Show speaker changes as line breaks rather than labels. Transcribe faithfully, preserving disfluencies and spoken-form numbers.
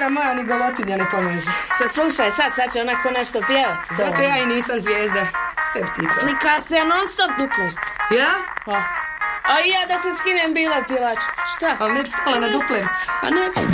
stara moja ni golotinja ne pomaže.
Se slušaj, sad, sad će onako nešto pjevati.
Zato ja i nisam zvijezda. E, ptica.
Slika se non stop duplerica.
Ja?
A, a i ja da se skinem bila pjevačica. Šta?
Ali ne bi stala na duplericu.
A ne bi.